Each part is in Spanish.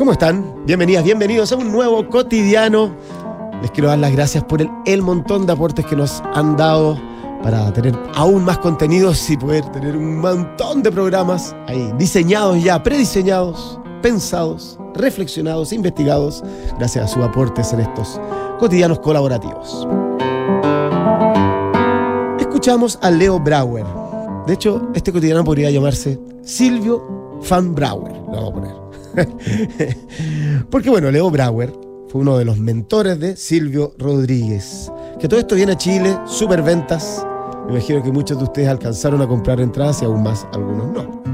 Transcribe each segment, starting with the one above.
¿Cómo están? Bienvenidas, bienvenidos a un nuevo cotidiano. Les quiero dar las gracias por el montón de aportes que nos han dado para tener aún más contenidos y poder tener un montón de programas ahí diseñados ya, prediseñados, pensados, reflexionados, investigados, gracias a sus aportes en estos cotidianos colaborativos. Escuchamos a Leo Brouwer. De hecho, este cotidiano podría llamarse Silvio Fan Brouwer, lo vamos a poner. Porque bueno, Leo Brouwer fue uno de los mentores de Silvio Rodríguez. Que todo esto viene a Chile, superventas. Me imagino que muchos de ustedes alcanzaron a comprar entradas y aún más, algunos no.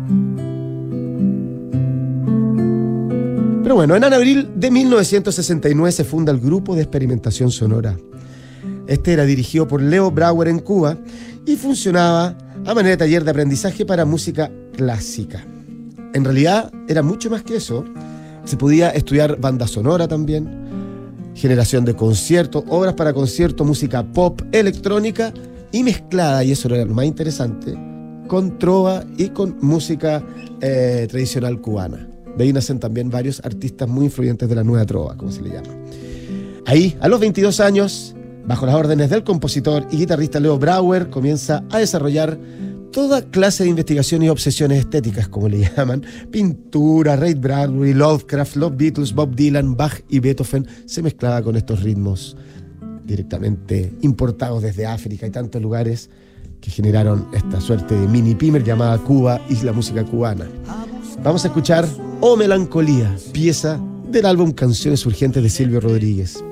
Pero bueno, en abril de 1969 se funda el Grupo de Experimentación Sonora. Este era dirigido por Leo Brouwer en Cuba y funcionaba a manera de taller de aprendizaje para música clásica. En realidad era mucho más que eso. Se podía estudiar banda sonora también, generación de conciertos, obras para concierto, música pop, electrónica y mezclada, y eso era lo más interesante, con trova y con música tradicional cubana. De ahí nacen también varios artistas muy influyentes de la nueva trova, como se le llama. Ahí, a los 22 años, bajo las órdenes del compositor y guitarrista Leo Brouwer, comienza a desarrollar toda clase de investigaciones y obsesiones estéticas, como le llaman. Pintura, Ray Bradbury, Lovecraft, los Beatles, Bob Dylan, Bach y Beethoven se mezclaba con estos ritmos directamente importados desde África y tantos lugares que generaron esta suerte de mini pimer llamada Cuba y la música cubana. Vamos a escuchar Oh Melancolía, pieza del álbum Canciones Urgentes de Silvio Rodríguez.